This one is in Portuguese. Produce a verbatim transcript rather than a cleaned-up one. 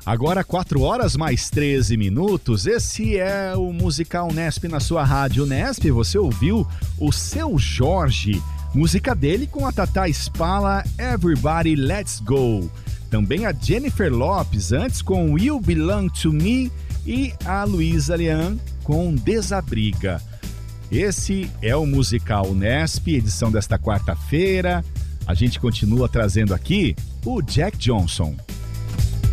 Agora quatro horas mais treze minutos, esse é o Musical Nesp na sua rádio Nesp. Você ouviu o Seu Jorge, música dele com a Tatá Spala, Everybody Let's Go. Também a Jennifer Lopes, antes com You Belong to Me, e a Luísa Leão com Desabriga. Esse é o Musical Nesp, edição desta quarta-feira. A gente continua trazendo aqui o Jack Johnson.